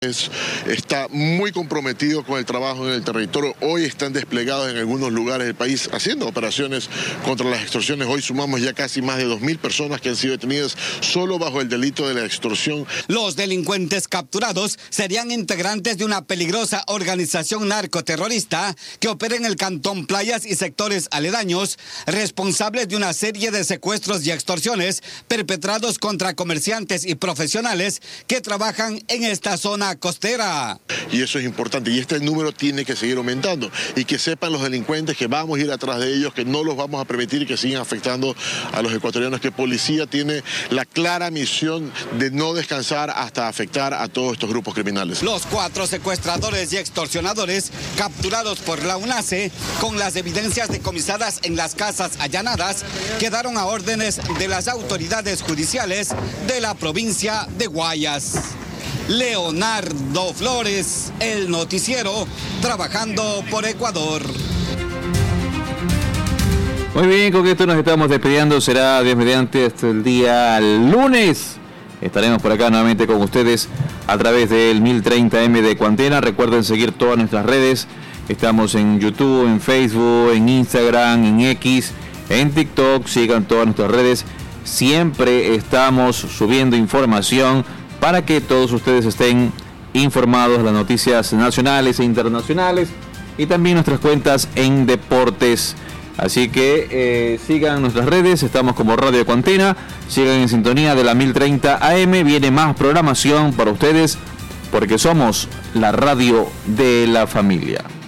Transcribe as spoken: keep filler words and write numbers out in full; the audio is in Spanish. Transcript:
Está muy comprometido con el trabajo en el territorio. Hoy están desplegados en algunos lugares del país haciendo operaciones contra las extorsiones. Hoy sumamos ya casi más de dos mil personas que han sido detenidas solo bajo el delito de la extorsión. Los delincuentes capturados serían integrantes de una peligrosa organización narcoterrorista que opera en el Cantón Playas y sectores aledaños, responsables de una serie de secuestros y extorsiones perpetrados contra comerciantes y profesionales que trabajan en esta zona costera. Y eso es importante, y este número tiene que seguir aumentando, y que sepan los delincuentes que vamos a ir atrás de ellos, que no los vamos a permitir que sigan afectando a los ecuatorianos, que policía tiene la clara misión de no descansar hasta afectar a todos estos grupos criminales. Los cuatro secuestradores y extorsionadores capturados por la UNACE, con las evidencias decomisadas en las casas allanadas, quedaron a órdenes de las autoridades judiciales de la provincia de Guayas. Leonardo Flores, El Noticiero, trabajando por Ecuador. Muy bien, con esto nos estamos despidiendo. Será Dios mediante hasta el día lunes. Estaremos por acá nuevamente con ustedes a través del mil treinta eme de Cuantena. Recuerden seguir todas nuestras redes. Estamos en YouTube, en Facebook, en Instagram, en X, en TikTok. Sigan todas nuestras redes. Siempre estamos subiendo información para que todos ustedes estén informados de las noticias nacionales e internacionales, y también nuestras cuentas en deportes. Así que eh, sigan nuestras redes, estamos como Radio Cuantena, sigan en sintonía de la mil treinta A M, viene más programación para ustedes, porque somos la radio de la familia.